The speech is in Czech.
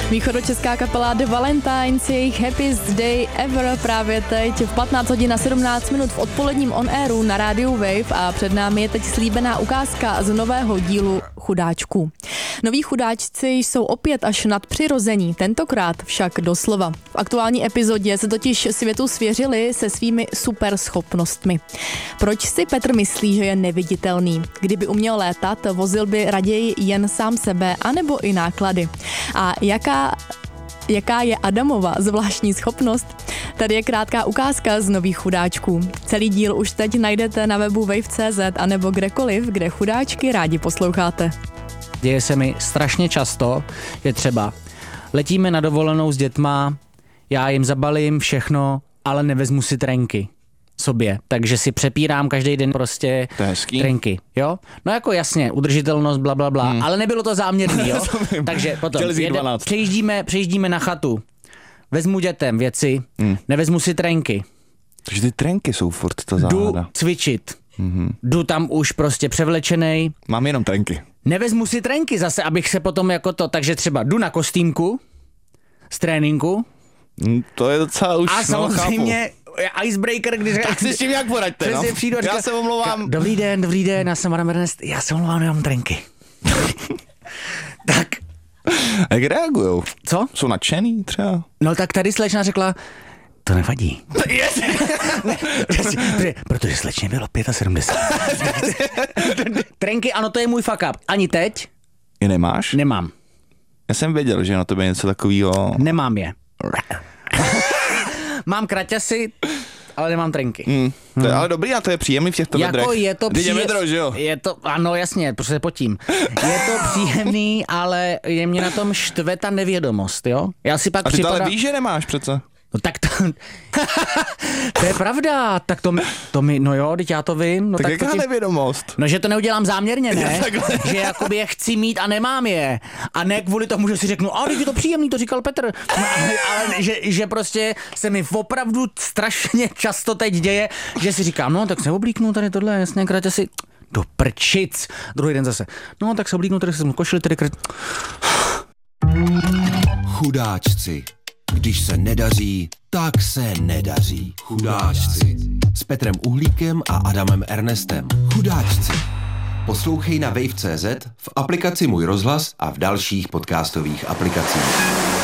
Východočeská kapela The Valentines, jejich Happiest Day Ever právě teď v 15 hodin a 17 minut v odpoledním on airu na rádiu Wave a před námi je teď slíbená ukázka z nového dílu Chudáčků. Noví chudáčci jsou opět až nadpřirození, tentokrát však doslova. V aktuální epizodě se totiž světu svěřili se svými superschopnostmi. Proč si Petr myslí, že je neviditelný? Kdyby uměl létat, vozil by raději jen sám sebe, anebo i náklady. A jaká je Adamova zvláštní schopnost? Tady je krátká ukázka z nových chudáčků. Celý díl už teď najdete na webu wave.cz anebo kdekoliv, kde chudáčky rádi posloucháte. Děje se mi strašně často, že třeba letíme na dovolenou s dětma, já jim zabalím všechno, ale nevezmu si trenky sobě, takže si přepírám každý den prostě trenky, jo? No jako jasně, udržitelnost, blablabla, ale nebylo to záměrný, jo? Takže potom přejíždíme na chatu, vezmu dětem věci, nevezmu si trenky. Takže ty trenky jsou furt ta záhada. Jdu cvičit, jdu tam už prostě převlečenej. Mám jenom trenky. Nevezmu si trenky zase, abych se potom jako to, takže třeba jdu na kostýmku z tréninku. To je docela už, a samozřejmě icebreaker, když tak si s tím jak poraďte, no? Já se omlouvám. Dobrý den, já jsem Adam Ernest, já se omlouvám, nemám trenky. Tak. Jak reagujou? Co? Jsou nadšený třeba? No tak tady slečna řekla, to nevadí. Protože slečně bylo 75. Trenky, ano, to je můj fuck up. Ani teď? Je nemáš? Nemám. Já jsem věděl, že na tebe něco takového. Nemám je. Mám kraťasy, ale nemám trenky. To je ale dobrý, a to je příjemný v těchto vedrech. Jako je to příjemný, že jo? Je to, ano, jasně, protože se potím. Je to příjemný, ale je mě na tom štve ta nevědomost, jo? Já si pak a ty to ale víš, že nemáš přece. No tak to je pravda, tak to mi, no jo, teď já to vím. No tak jaká nevědomost? No, že to neudělám záměrně, ne? Že jakoby je chci mít a nemám je. A ne kvůli tomu, že si řeknu, teď je to příjemný, to říkal Petr. No, ale že prostě se mi opravdu strašně často teď děje, že si říkám, no tak se oblíknu tady tohle, jasně, krátě si do prčic. Druhý den zase, no tak se oblíknu, tady jsem košili, tady Chudáčci. Když se nedaří, tak se nedaří. Chudáčci. S Petrem Uhlíkem a Adamem Ernestem. Chudáčci. Poslouchej na wave.cz, v aplikaci Můj rozhlas a v dalších podcastových aplikacích.